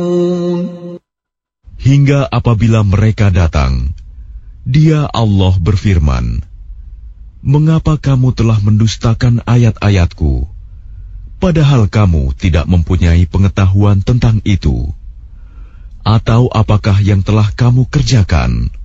Hingga apabila mereka datang, Dia Allah berfirman, "Mengapa kamu telah mendustakan ayat-ayatku, padahal kamu tidak mempunyai pengetahuan tentang itu? Atau apakah yang telah kamu kerjakan